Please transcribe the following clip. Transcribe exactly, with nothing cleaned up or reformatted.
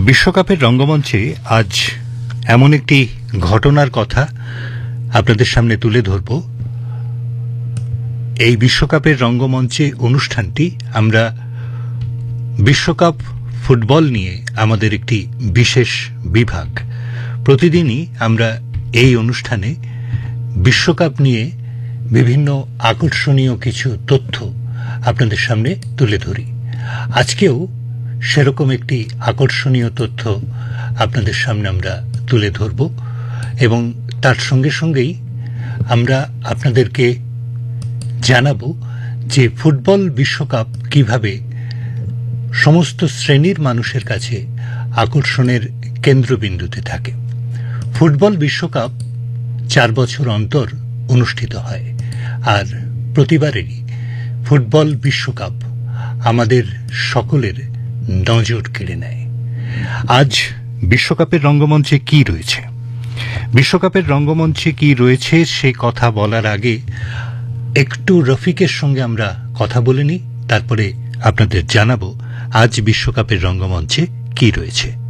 বিশ্বকাপের রঙ্গমঞ্চে আজ এমন একটি ঘটনার কথা আপনাদের সামনে তুলে ধরব। এই বিশ্বকাপের রঙ্গমঞ্চে অনুষ্ঠানটি আমরা বিশ্বকাপ ফুটবল নিয়ে আমাদের একটি বিশেষ বিভাগ। প্রতিদিনই আমরা এই অনুষ্ঠানে বিশ্বকাপ নিয়ে বিভিন্ন আকর্ষণীয় কিছু তথ্য আপনাদের সামনে তুলে ধরি। আজকেও সেরকম একটি আকর্ষণীয় তথ্য আপনাদের সামনে আমরা তুলে ধরব এবং তার সঙ্গে সঙ্গেই আমরা আপনাদেরকে জানাবো যে ফুটবল বিশ্বকাপ কিভাবে সমস্ত শ্রেণীর মানুষের কাছে আকর্ষণের কেন্দ্রবিন্দুতে থাকে। ফুটবল বিশ্বকাপ চার বছর অন্তর অনুষ্ঠিত হয়, আর প্রতিবারেরই ফুটবল বিশ্বকাপ আমাদের সকলের নজর কেড়ে নেয়। আজ বিশ্বকাপের রঙ্গমঞ্চে কি রয়েছে বিশ্বকাপের রঙ্গমঞ্চে কি রয়েছে সে কথা বলার আগে একটু রফিকের সঙ্গে আমরা কথা বলে নিই, তারপরে আপনাদের জানাবো আজ বিশ্বকাপের রঙ্গমঞ্চে কি রয়েছে।